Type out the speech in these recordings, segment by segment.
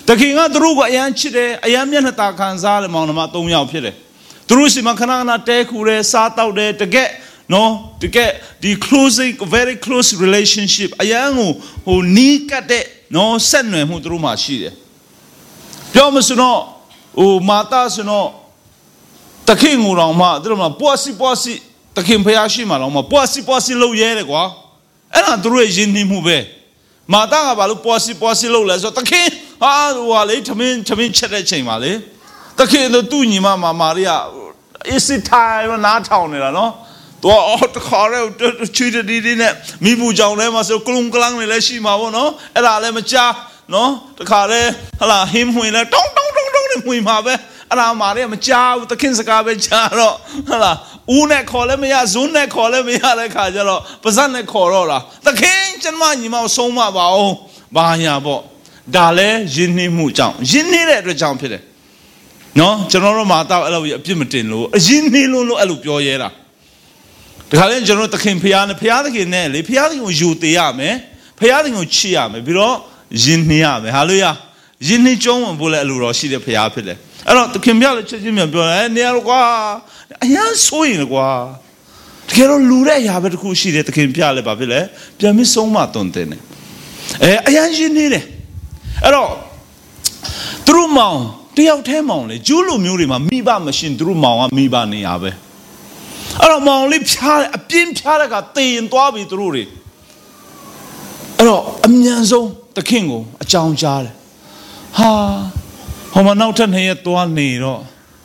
တခင်ကသူတို့ကအရန်ချစ်တယ်အရန်မျက်နှာตาခံစားတယ်မောင်နှမ၃ယောက်ဖြစ်တယ်သူတို့စီမခဏခဏတဲခူတယ်စားတောက်တယ်တကယ်နော်တကယ်ဒီ closing very close relationship အရန်ကိုဟိုနီးကပ်တဲ့နော်ဆက်နွယ်မှုသူတို့မှရှိတယ်ပြောမစတော့ဟိုမာတာစတော့တခင်ကိုတော့မှသူတို့မှပွားစီတခင်ဖျားရှိမှတော့မှပွားစီလုပ်ရဲတယ်ကွာအဲ့ဒါသူတို့ရဲ့ယဉ်ကျေးမှုပဲမာတာကဘာလို့ပွားစီလုပ်လဲဆိုတော့တခင်ဟာဟိုလေထမင်းချက်တဲ့ချိန်ပါလေတခင်တို့သူ့ညီမမာရီယာအစ်စ်ထိုင်နားထောင်နေတာနော်တော့တခါရဲချီတီနဲ့မိဘူးကြောင်ထဲမှာဆိုကလုံကလန်းနေလဲရှိမှာပေါ့နော်အဲ့ဒါလည်းမကြားနော်တခါရဲဟလာဟင်းဝင်လဲတောင်းနဲ့ဝင်မှာပဲအဲ့ဒါမာရီယာမကြားဘူးတခင်စကားပဲကြားတော့ဟလာဦးနဲ့ခေါ်လဲမရဇွန်းနဲ့ခေါ်လဲမရတဲ့ခါကျတော့ပါဇက်နဲ့ခေါ်တော့တာတခင်ကျွန်မညီမဆုံးမပါအောင်ဘာညာပေါ့ဒါလဲယဉ်နှင်းမှုကြောင့်ယဉ်နှင်းတဲ့အတွက်ကြောင့်ဖြစ်တယ်နော်ကျွန်တော်တို့မာတာအဲ့လိုအပြစ်မတင်လို့အယဉ်နှင်းလို့အဲ့လိုပြောရဲတာတခါလဲကျွန်တော်တခင်ဖျားနဲ့ဖျားသခင်နဲ့လေဖျားသခင်ကိုယူသေးရမယ်ဖျားသခင်ကိုချစ်ရမယ်ပြီးတော့ယဉ်နှင်းရမယ်ဟာလို့ရယဉ်နှင်းကျုံးဝင်ဖို့လဲအလိုတော်ရှိတဲ့ဖျားဖြစ်တယ်အဲ့တော့တခင်ဖျားလည်းချက်ချင်းပြန်ပြောတယ်နေရာတော့ကွာအရန်ဆိုးရင်ကွာတကယ်တော့လူတဲ့အရာပဲတစ်ခုရှိတယ်တခင်ဖျားလည်းဘာဖြစ်လဲပြန်ပြီးဆုံးမသွန်သင်တယ်အရန်ယဉ်နှင်းတယ်အဲ့တော့သူတို့မောင်တယောက်တည်းမောင်လေကျူးလူမျိုးတွေမှာမိဘမရှင်သူတို့မောင်ကမိဘနေရပဲအဲ့တော့မောင်လေးဖြားအပြင်းဖြားတဲ့ကတေရင်သွားပြီသူတို့တွေအဲ့တော့အမြန်ဆုံးတခင်ကိုအကြောင်းကြားတယ်ဟာဟိုမှာနောက်ထပ်2ရက်သွားနေတော့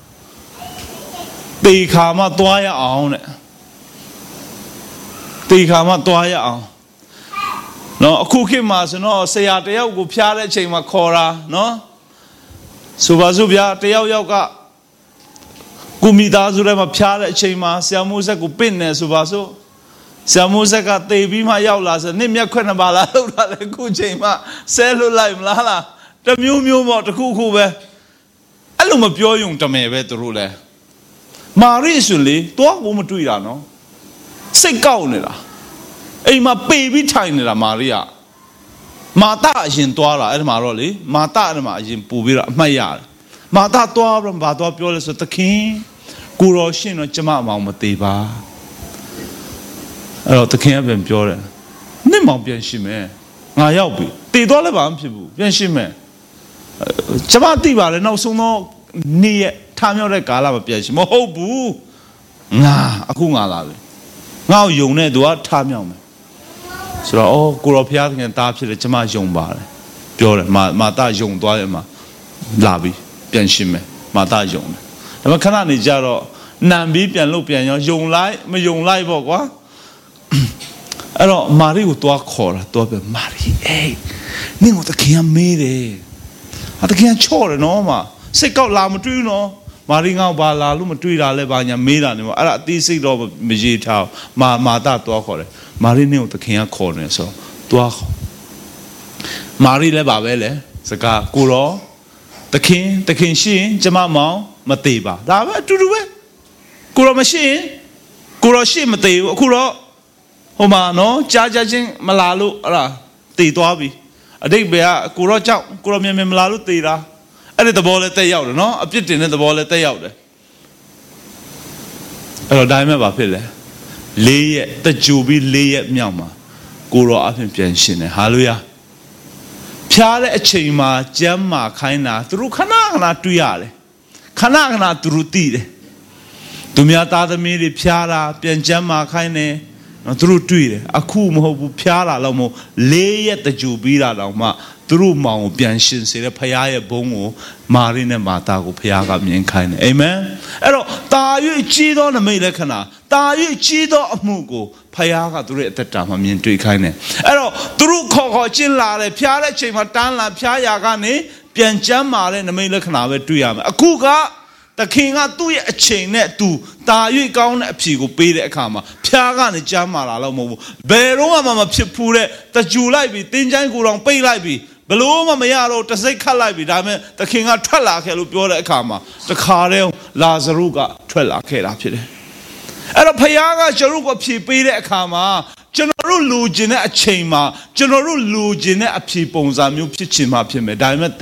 တေခါမှသွားရအောင်တဲ့တေခါမှသွားရအောင်နော်အခုခေတ်မှာဆိုတော့ဆရာတယောက်ကိုဖျားတဲ့အချိန်မှာခေါ်တာနော်ဆိုပါစို့ဗျာတယောက်ကကိုမိသားစုထဲမှာဖျားတဲ့အချိန်မှာဆရာမိုးဆက်ကိုပင့်နေဆိုပါစို့ဆရာမိုးဆက်ကတေပြီးမှရောက်လာဆိုနှစ်မျက်ခွက်နှစ်ပါးလာလောက်တာလေအခုချိန်မှာဆဲလွတ်လိုက်မလားတမျိုးပေါ့တခုပဲအဲ့လိုမပြောယုံတမယ်ပဲသူတို့လဲမာရိဆိုလေတော့ကိုမတွေ့တာနော်စိတ်ကောက်နေတာအိမ်မှာပေပြီးထိုင်နေတာမာရိယာမာတာအရင်သွားတာအဲ့ဒီမှာတော့လေမာတာအဲ့ဒီမှာအရင်ပူပြီးတော့အမှတ်ရတယ်မာတာသွားပြီးဘာသွားပြောလဲဆိုသခင်ကိုရောရှင်တော့ကျမအမောင်မသေးပါအဲ့တော့သခင်ကပြန်ပြောတယ်နင့်မောင်ပြန်ရှိမယ်ငါရောက်ပြီတည်သွားလည်းဘာမှဖြစ်ဘူးပြန်ရှိမယ်ကျမသိပါလေနောက်ဆုံးတော့နေ့ရက်ထားမြောက်တဲ့ကာလမှာပြန်ရှိမဟုတ်ဘူးငါအခုငါလာပြီငါ့ကိုယုံတဲ့သူကထားမြောက်မယ်ဆိုတော့အော်ကိုရောဖျားသခင်တားဖြစ်တယ်ကျမယုံပါတယ်ပြောတယ်မာတာယုံသွားတယ်မှာလာပြီပြန်ရှင်းမယ်မာတာယုံတယ်ဒါပေမဲ့ခဏနေကြတော့နံပြီးပြန်လို့ပြန်ရောယုံလိုက်မယုံလိုက်ပေါ့ကွာအဲ့တော့မာရီကိုတွားခေါ်တာတွားပဲမာရီအေးနင့်ကိုသခင်ကမေးတယ်သခင်ကချော့တယ်နော်မစိတ်ကောက်လာမတွေးနော်မာရီငေါ့ဘာလာလို့မတွေးတာလဲဘာညာမေးတာနေပေါ့အဲ့ဒါအသေးစိတ်တော့မရေးထားမာတာတွားခေါ်တယ်မာရီနင့်ကိုသခင်ကခေါ်နေဆိုတွားခေါ်မာရီလည်းပါပဲလေစကားကိုရောသခင်ရှိရင်ကျမမောင်မသေးပါဒါပဲအတူတူပဲကိုရောမရှိရင်ကိုရောရှိမသေးဘူးအခုတော့ဟိုမှာနော်ကြားချင်းမလာလို့အဲ့ဒါတည်သွားပြီအတိတ်ဘယ်ကကိုရောကြောက်ကိုရောမြန်မလာလို့တည်တာအဲ့ဒီသဘောလဲတက်ရောက်တယ်နော်အပြစ်တင်တဲ့သဘောလဲတက်ရောက်တယ်အဲ့တော့ဒါမှမဟုတ်ဖြစ်လဲ4ရက်တကြူပြီး4ရက်မြောက်မှာကိုရောအဖင်ပြန်ရှင်တယ်ဟာလေလုယာဖျားတဲ့အချိန်မှာကျမ်းမာခိုင်းတာသူတို့ခဏတွေ့ရတယ်ခဏသူတို့သိတယ်သူများသားသမီးတွေဖျားတာပြန်ကျမ်းမာခိုင်းတယ်နော်သူတို့တွေ့တယ်အခုမဟုတ်ဘူးဖျားတာတော့မဟုတ်4ရက်တကြူပြီးတာတော့မှသူတို့မောင်ကိုပြန်ရှင်စေတဲ့ဖခင်ရဲ့ဘုန်းကိုမာရိနဲ့မာတာကိုဖခင်ကမြင်ခိုင်းတယ်အာမင်အဲ့တော့တာ၍ကြီးသောနမိတ်လက္ခဏာတာ၍ကြီးသောအမှုကိုဖခင်ကသူတို့အသက်တာမှာမြင်တွေ့ခိုင်းတယ်အဲ့တော့သူတို့ခေါ်ကျင်းလာတယ်ဖျားတဲ့အချိန်မှာတန်းလာဖျားရာကနေပြန်ကျမ်းမာတဲ့နမိတ်လက္ခဏာပဲတွေ့ရမယ်အခုကသခင်ကသူ့ရဲ့အချိန်နဲ့သူတာ၍ကောင်းတဲ့အဖြေကိုပေးတဲ့အခါမှာဖျားကနေကျမ်းမာလာတော့မဟုတ်ဘူးဘယ်တော့မှမဖြစ်ဘူးတဲ့တကြူလိုက်ပြီးတင်းချိုင်းကိုယ်တော်ပိတ်လိုက်ပြီးဘလို့မရတော့တစိတ်ခတ်လိုက်ပြီဒါပေမဲ့သခင်ကထွက်လာခဲ့လို့ပြောတဲ့အခါမှာတခါတည်းလာဇရုကထွက်လာခဲ့တာဖြစ်တယ်အဲ့တော့ဖခင်ကကျွန်တော်ကိုဖြေပေးတဲ့အခါမှာကျွန်တော်တို့လူကျင်တဲ့အချိန်မှာကျွန်တော်တို့လူကျင်တဲ့အဖြေပုံစံမျိုးဖြစ်ချင်မှဖြစ်မယ်ဒါပေမဲ့